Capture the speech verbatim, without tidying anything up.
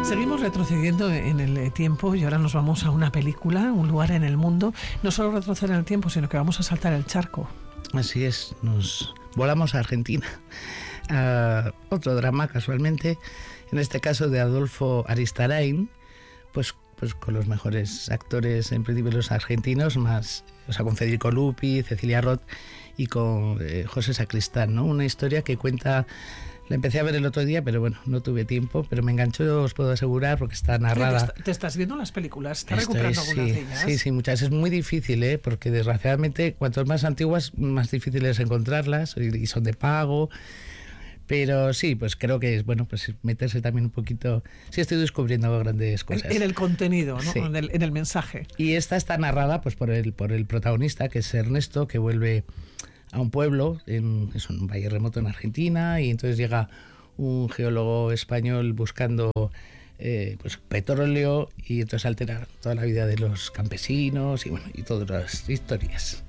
Seguimos retrocediendo en el tiempo y ahora nos vamos a una película, un lugar en el mundo. No solo retroceder en el tiempo, sino que vamos a saltar el charco. Así es, nos volamos a Argentina. A otro drama, casualmente, en este caso de Adolfo Aristarain, pues, pues con los mejores actores, en principio los argentinos, más, o sea, con Federico Lupi, Cecilia Roth y con eh, José Sacristán, ¿no? Una historia que cuenta. La empecé a ver el otro día, pero bueno, no tuve tiempo, pero me enganchó, os puedo asegurar, porque está narrada. ¿Te, te estás viendo las películas? ¿Estás Esto recuperando es, algunas sí, de ellas? Sí, sí, muchas. Es muy difícil, ¿eh? Porque desgraciadamente, cuanto más antiguas, más difícil es encontrarlas y son de pago. Pero sí, pues creo que es bueno pues meterse también un poquito. Sí, estoy descubriendo grandes cosas. En, en el contenido, ¿no? Sí. En, el, en el mensaje. Y esta está narrada pues por el, por el protagonista, que es Ernesto, que vuelve a un pueblo, en, es un valle remoto en Argentina, y entonces llega un geólogo español buscando eh, pues petróleo, y entonces altera toda la vida de los campesinos y bueno, y todas las historias.